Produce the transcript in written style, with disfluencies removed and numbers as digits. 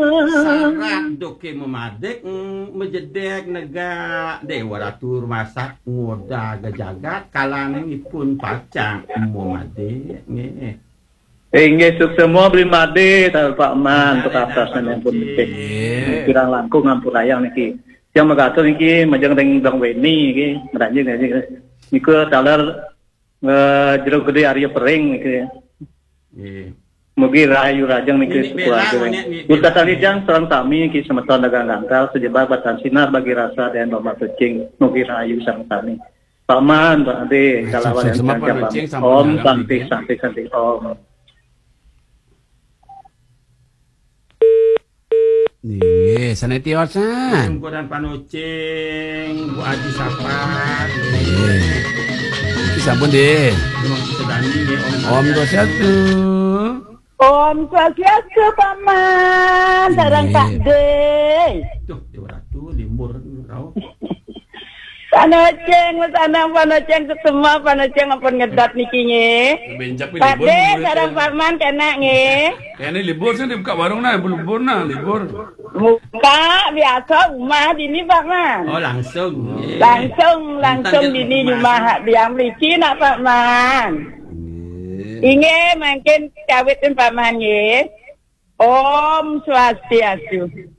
Sarat doke memadek mejedek nega dewa ratu masak ngoda gajagat kalaningipun pacang memadek nge. Nggih semua beli made Pak Man untuk atasnya pun pirang langkung ngampun ayang niki. Yang magatur niki majeng teng dong weni niki meranjing niku taler jeruk gede Arya Pering niki. Nggih. Mugi rahayu rajang niki sukuatur. Buta salijang sareng sami niki semeton dagang ngangkal sejebar batan sinar bagi rasa dan bama pecing. Mugi rahayu sareng sami. Paman Pak Ade kalawan yang Om santai Om. Nggih, sanetiosan. Godan panucing, Bu Aji Sapat. Iki sampun, Deh. Om Swastiastu. Om Swastiastu, Paman. Sareng Pak De. Tuh, Dewa Ratu limbur kau. Panoceng semua panoceng ampun ngedat niki nggih. Pak De sareng Paman kena nggih. Kene libur sih dibuka warung nah, libur nah, libur. Buka biasa rumah dini Pak Man. Oh, langsung. Langsung dini rumah diam mriki nak Pak Man. Inge mungkin kawitin Pak Man nggih. Om Swastiastu.